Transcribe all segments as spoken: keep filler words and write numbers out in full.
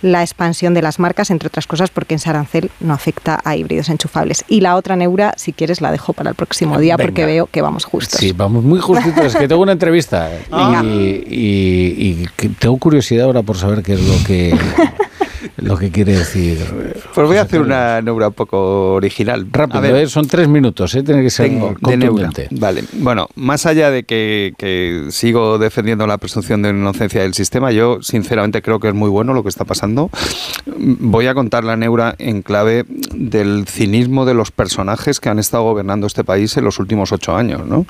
la expansión de las marcas, entre otras cosas porque ese arancel no afecta a híbridos enchufables. Y la otra neura, si quieres, la dejo para el próximo día. Venga. Porque veo que vamos justos. Sí, vamos muy justitos, es que tengo una entrevista y, y, y tengo curiosidad ahora por saber qué es lo que... lo que quiere decir. Pues voy a hacer una neura un poco original. Rápido, a ver, ¿eh? Son tres minutos, ¿eh? Tiene que ser Tengo, contundente. Vale, bueno, más allá de que, que sigo defendiendo la presunción de inocencia del sistema, yo sinceramente creo que es muy bueno lo que está pasando. Voy a contar la neura en clave del cinismo de los personajes que han estado gobernando este país en los últimos ocho años, ¿no?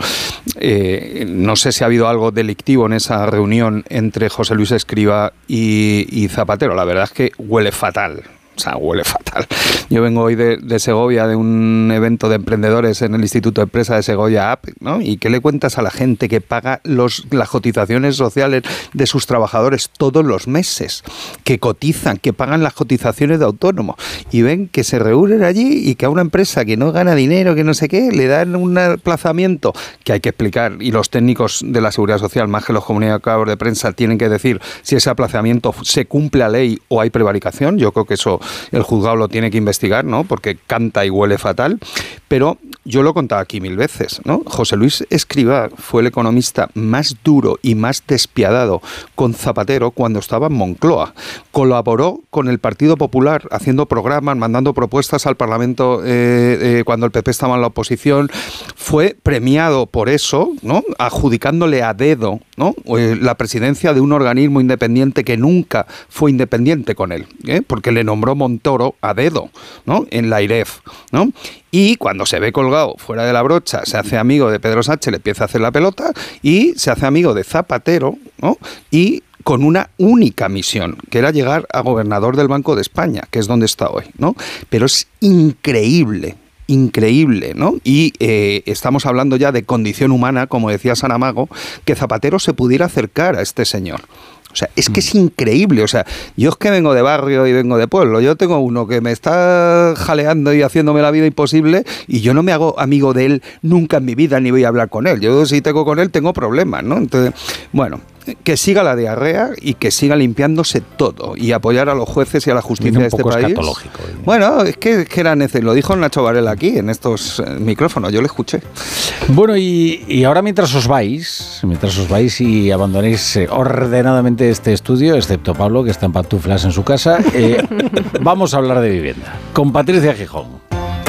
Eh, no sé si ha habido algo delictivo en esa reunión entre José Luis Escrivá y, y Zapatero. La verdad es que huele fatal. O sea, huele fatal. Yo vengo hoy de, de Segovia, de un evento de emprendedores en el Instituto de Empresa de Segovia A P, ¿no? ¿Y qué le cuentas a la gente que paga los, las cotizaciones sociales de sus trabajadores todos los meses? Que cotizan, que pagan las cotizaciones de autónomos. Y ven que se reúnen allí y que a una empresa que no gana dinero, que no sé qué, le dan un aplazamiento que hay que explicar. Y los técnicos de la Seguridad Social, más que los comunicados de prensa, tienen que decir si ese aplazamiento se cumple a ley o hay prevaricación. Yo creo que eso el juzgado lo tiene que investigar, ¿no? Porque canta y huele fatal. Pero yo lo he contado aquí mil veces, ¿no? José Luis Escrivá fue el economista más duro y más despiadado con Zapatero cuando estaba en Moncloa. Colaboró con el Partido Popular haciendo programas, mandando propuestas al Parlamento eh, eh, cuando el P P estaba en la oposición. Fue premiado por eso, ¿no? Adjudicándole a dedo, ¿no? La presidencia de un organismo independiente que nunca fue independiente con él, ¿eh? Porque le nombró Montoro a dedo, ¿no? En la AIREF, ¿no? Y cuando se ve colgado fuera de la brocha, se hace amigo de Pedro Sánchez, le empieza a hacer la pelota y se hace amigo de Zapatero, ¿no? Y con una única misión, que era llegar a gobernador del Banco de España, que es donde está hoy, ¿no? Pero es increíble. Increíble, ¿no? Y eh, estamos hablando ya de condición humana, como decía Saramago, que Zapatero se pudiera acercar a este señor. O sea, es que es increíble. O sea, yo es que vengo de barrio y vengo de pueblo. Yo tengo uno que me está jaleando y haciéndome la vida imposible y yo no me hago amigo de él nunca en mi vida ni voy a hablar con él. Yo si tengo con él tengo problemas, ¿no? Entonces, bueno, que siga la diarrea y que siga limpiándose todo y apoyar a los jueces y a la justicia de este país. Escatológico, ¿eh? Bueno, es que, es que era necesario. Lo dijo Nacho Varela aquí en estos eh, micrófonos. Yo lo escuché. Bueno, y, y ahora mientras os vais, mientras os vais y abandonéis eh, ordenadamente este estudio, excepto Pablo, que está en pantuflas en su casa, eh, vamos a hablar de vivienda con Patricia Gijón.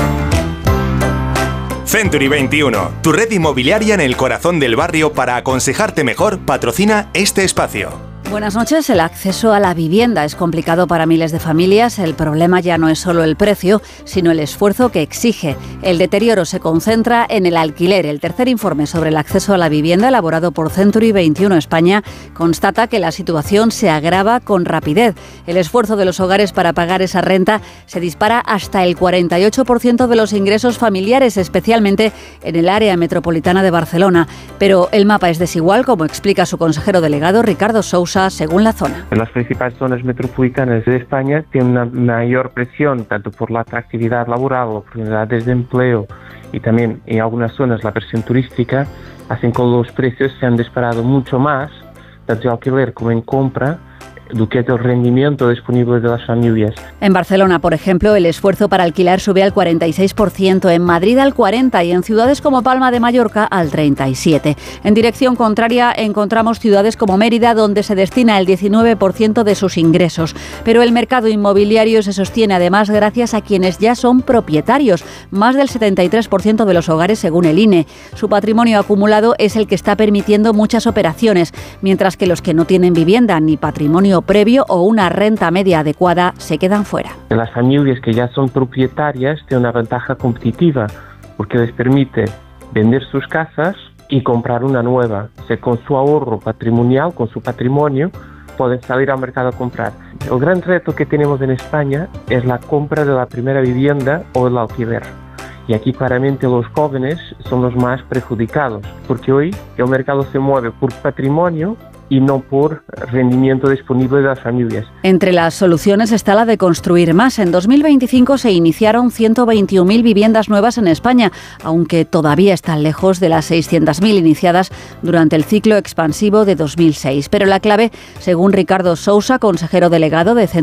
Century veintiuno, tu red inmobiliaria en el corazón del barrio para aconsejarte mejor, patrocina este espacio. Buenas noches. El acceso a la vivienda es complicado para miles de familias. El problema ya no es solo el precio, sino el esfuerzo que exige. El deterioro se concentra en el alquiler. El tercer informe sobre el acceso a la vivienda, elaborado por Century veintiuno España, constata que la situación se agrava con rapidez. El esfuerzo de los hogares para pagar esa renta se dispara hasta el cuarenta y ocho por ciento de los ingresos familiares, especialmente en el área metropolitana de Barcelona. Pero el mapa es desigual, como explica su consejero delegado, Ricardo Sousa, según la zona. En las principales zonas metropolitanas de España tiene una mayor presión tanto por la atractividad laboral, oportunidades de empleo y también en algunas zonas la presión turística, hacen que los precios se han disparado mucho más, tanto en alquiler como en compra, lo que es el rendimiento disponible de las familias. En Barcelona, por ejemplo, el esfuerzo para alquilar sube al cuarenta y seis por ciento, en Madrid al cuarenta por ciento y en ciudades como Palma de Mallorca al treinta y siete por ciento. En dirección contraria encontramos ciudades como Mérida, donde se destina el diecinueve por ciento de sus ingresos. Pero el mercado inmobiliario se sostiene además gracias a quienes ya son propietarios, más del setenta y tres por ciento de los hogares según el I N E. Su patrimonio acumulado es el que está permitiendo muchas operaciones, mientras que los que no tienen vivienda ni patrimonio previo o una renta media adecuada se quedan fuera. Las familias que ya son propietarias tienen una ventaja competitiva porque les permite vender sus casas y comprar una nueva. O sea, con su ahorro patrimonial, con su patrimonio, pueden salir al mercado a comprar. El gran reto que tenemos en España es la compra de la primera vivienda o el alquiler. Y aquí claramente los jóvenes son los más perjudicados, porque hoy el mercado se mueve por patrimonio y no por rendimiento disponible de las familias. Entre las soluciones está la de construir más. En dos mil veinticinco se iniciaron ciento veintiuno mil viviendas nuevas en España, aunque todavía están lejos de las seiscientas mil iniciadas durante el ciclo expansivo de dos mil seis. Pero la clave, según Ricardo Sousa, consejero delegado de Centro